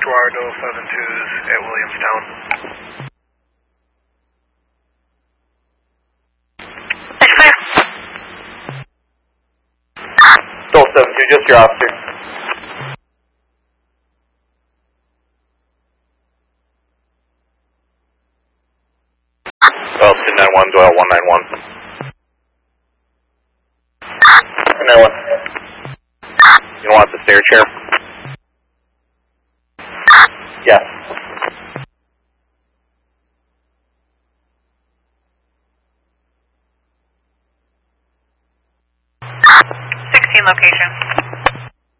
Eduardo 72s at Williamstown. Dole 72, just your officer. Well, 291, Doyle 191. 291. You want the stair chair? Yes. Location.